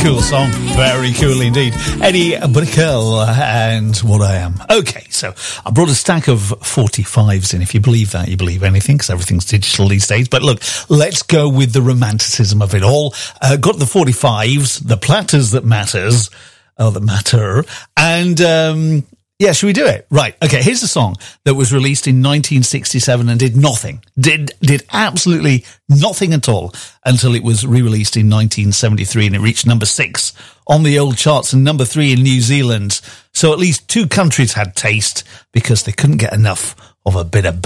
cool song. Very cool indeed. Eddie Brickell and What I Am. Okay, so I brought a stack of 45s in. If you believe that, you believe anything, because everything's digital these days. But look, let's go with the romanticism of it all. Got the 45s, the platters that matters, that matter, and yeah, should we do it? Right. Okay, here's a song that was released in 1967 and did nothing. Did absolutely nothing at all until it was re-released in 1973 and it reached number 6 on the old charts and number 3 in New Zealand. So at least 2 countries had taste because they couldn't get enough of a bit of